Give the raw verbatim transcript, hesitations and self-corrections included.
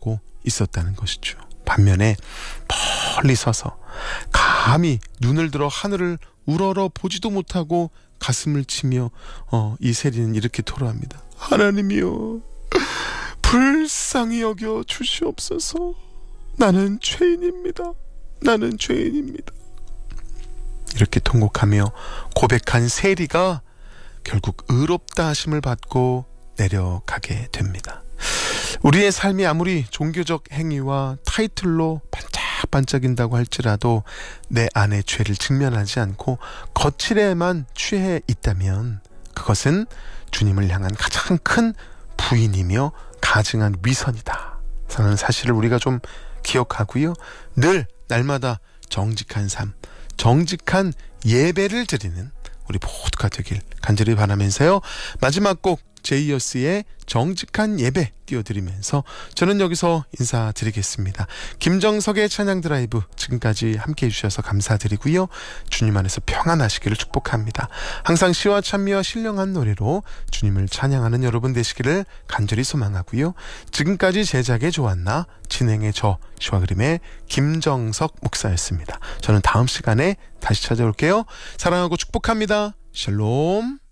바라보고 있었다는 것이죠. 반면에 멀리 서서 감히 눈을 들어 하늘을 우러러 보지도 못하고 가슴을 치며 어, 이 세리는 이렇게 토로합니다. 하나님이여, 불쌍히 여겨 주시옵소서. 나는 죄인입니다. 나는 죄인입니다. 이렇게 통곡하며 고백한 세리가 결국 의롭다 하심을 받고 내려가게 됩니다. 우리의 삶이 아무리 종교적 행위와 타이틀로 반짝반짝인다고 할지라도 내 안의 죄를 직면하지 않고 거칠에만 취해 있다면 그것은 주님을 향한 가장 큰 부인이며 가증한 위선이다 라는 사실을 우리가 좀 기억하고요. 늘 날마다 정직한 삶, 정직한 예배를 드리는 우리 모두가 되길 간절히 바라면서요. 마지막 곡 제이어스의 정직한 예배 띄워드리면서 저는 여기서 인사드리겠습니다. 김정석의 찬양 드라이브 지금까지 함께해 주셔서 감사드리고요. 주님 안에서 평안하시기를 축복합니다. 항상 시와 찬미와 신령한 노래로 주님을 찬양하는 여러분 되시기를 간절히 소망하고요. 지금까지 제작의 조한나, 진행의 저 시와 그림의 김정석 목사였습니다. 저는 다음 시간에 다시 찾아올게요. 사랑하고 축복합니다. 샬롬.